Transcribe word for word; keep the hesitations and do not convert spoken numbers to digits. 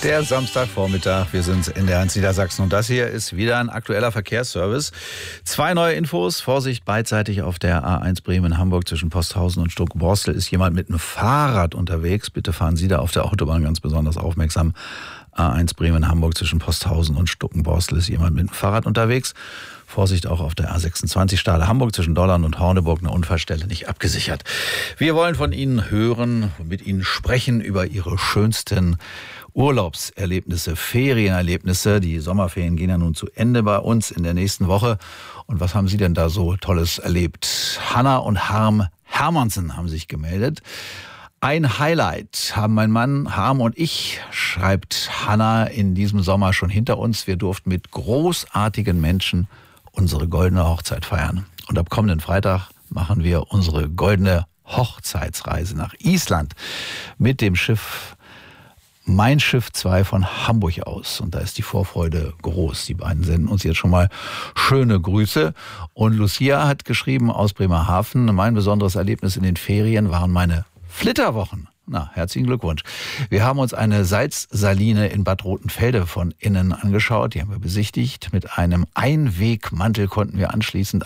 Der Samstagvormittag, wir sind in der eins Niedersachsen und das hier ist wieder ein aktueller Verkehrsservice. Zwei neue Infos, Vorsicht beidseitig auf der A eins Bremen-Hamburg zwischen Posthausen und Stuck-Borstel ist jemand mit einem Fahrrad unterwegs. Bitte fahren Sie da auf der Autobahn ganz besonders aufmerksam. A eins Bremen-Hamburg zwischen Posthausen und Stuck-Borstel ist jemand mit einem Fahrrad unterwegs. Vorsicht auch auf der A sechsundzwanzig Stade Hamburg zwischen Dollern und Horneburg, eine Unfallstelle nicht abgesichert. Wir wollen von Ihnen hören, mit Ihnen sprechen über Ihre schönsten Urlaubserlebnisse, Ferienerlebnisse. Die Sommerferien gehen ja nun zu Ende bei uns in der nächsten Woche. Und was haben Sie denn da so Tolles erlebt? Hanna und Harm Hermansen haben sich gemeldet. Ein Highlight haben mein Mann Harm und ich, schreibt Hanna, in diesem Sommer schon hinter uns. Wir durften mit großartigen Menschen unsere goldene Hochzeit feiern. Und ab kommenden Freitag machen wir unsere goldene Hochzeitsreise nach Island mit dem Schiff Mein Schiff zwei von Hamburg aus. Und da ist die Vorfreude groß. Die beiden senden uns jetzt schon mal schöne Grüße. Und Lucia hat geschrieben aus Bremerhaven, mein besonderes Erlebnis in den Ferien waren meine Flitterwochen. Na, herzlichen Glückwunsch. Wir haben uns eine Salzsaline in Bad Rotenfelde von innen angeschaut. Die haben wir besichtigt. Mit einem Einwegmantel konnten wir anschließend